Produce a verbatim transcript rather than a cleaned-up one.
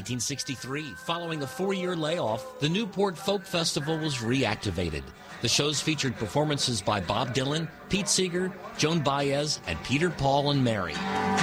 nineteen sixty-three, following a four-year layoff, the Newport Folk Festival was reactivated. The shows featured performances by Bob Dylan, Pete Seeger, Joan Baez, and Peter, Paul, and Mary.